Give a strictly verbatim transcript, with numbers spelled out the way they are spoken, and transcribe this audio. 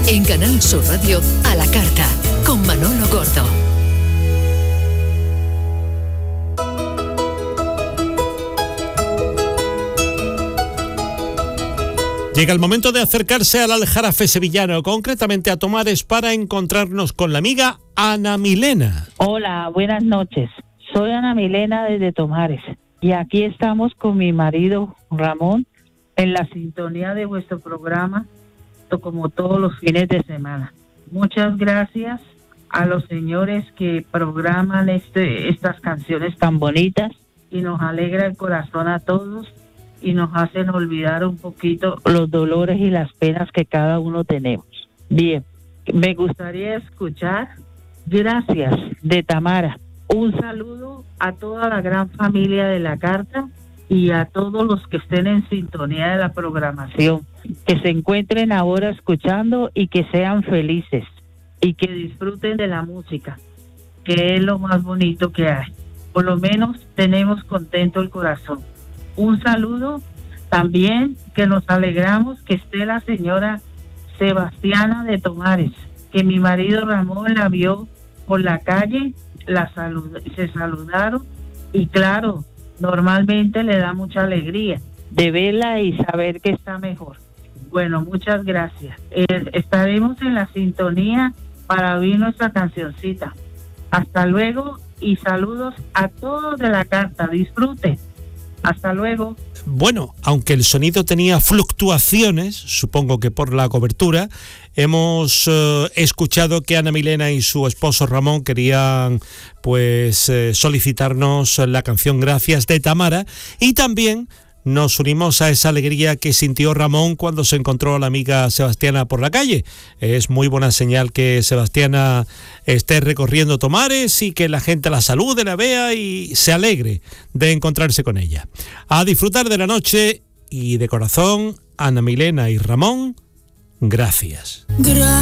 En Canal Sur Radio, a la carta, con Manolo Gordo. Llega el momento de acercarse al Aljarafe sevillano, concretamente a Tomares, para encontrarnos con la amiga Ana Milena. Hola, buenas noches. Soy Ana Milena desde Tomares y aquí estamos con mi marido Ramón en la sintonía de vuestro programa, como todos los fines de semana. Muchas gracias a los señores que programan este, estas canciones tan bonitas y nos alegra el corazón a todos y nos hacen olvidar un poquito los dolores y las penas que cada uno tenemos. Bien, me gustaría escuchar Gracias de Tamara. Un saludo a toda la gran familia de La Carta y a todos los que estén en sintonía de la programación, que se encuentren ahora escuchando y que sean felices y que disfruten de la música, que es lo más bonito que hay. Por lo menos tenemos contento el corazón. Un saludo también, que nos alegramos que esté la señora Sebastiana de Tomares, que mi marido Ramón la vio por la calle, la salud, se saludaron y claro, normalmente le da mucha alegría de verla y saber que está mejor. Bueno, muchas gracias. Eh, estaremos en la sintonía para oír nuestra cancioncita. Hasta luego y saludos a todos de La Carta. Disfruten. Hasta luego. Bueno, aunque el sonido tenía fluctuaciones, supongo que por la cobertura, hemos eh, escuchado que Ana Milena y su esposo Ramón querían pues eh, solicitarnos la canción Gracias de Tamara, y también nos unimos a esa alegría que sintió Ramón cuando se encontró a la amiga Sebastiana por la calle. Es muy buena señal que Sebastiana esté recorriendo Tomares y que la gente la salude, la vea y se alegre de encontrarse con ella. A disfrutar de la noche y de corazón, Ana Milena y Ramón, gracias. Gracias.